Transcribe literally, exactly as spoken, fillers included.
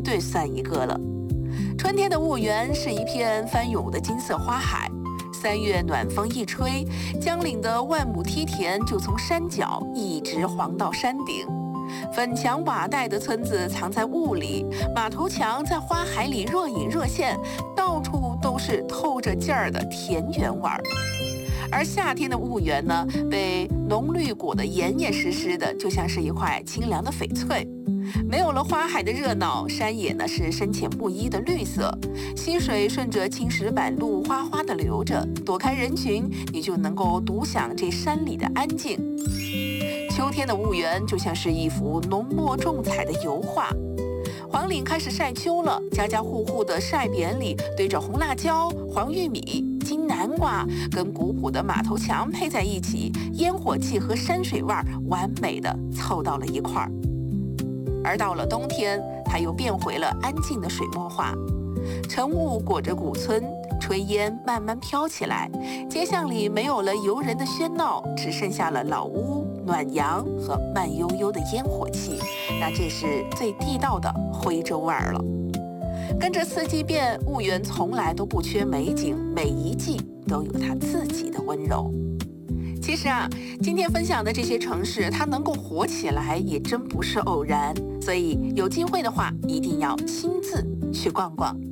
对算一个了。春天的婺源是一片翻涌的金色花海，三月暖风一吹，江岭的万亩梯田就从山脚一直黄到山顶。粉墙瓦带的村子藏在雾里，马头墙在花海里若隐若现，到处都是透着劲儿的田园味儿。而夏天的婺源呢，被浓绿裹得严严实实的，就像是一块清凉的翡翠。没有了花海的热闹，山野呢是深浅不一的绿色，溪水顺着青石板路哗哗地流着，躲开人群，你就能够独享这山里的安静。秋天的婺源就像是一幅浓墨重彩的油画。黄岭开始晒秋了，家家户户的晒匾里堆着红辣椒、黄玉米、金南瓜，跟古朴的马头墙配在一起，烟火气和山水味儿完美的凑到了一块儿。而到了冬天，它又变回了安静的水墨画。晨雾裹着古村，炊烟慢慢飘起来，街巷里没有了游人的喧闹，只剩下了老屋、暖阳和慢悠悠的烟火气。那这是最地道的徽州味儿了。跟着四季变，婺源从来都不缺美景，每一季都有它自己的温柔。其实啊，今天分享的这些城市，它能够火起来也真不是偶然，所以有机会的话，一定要亲自去逛逛。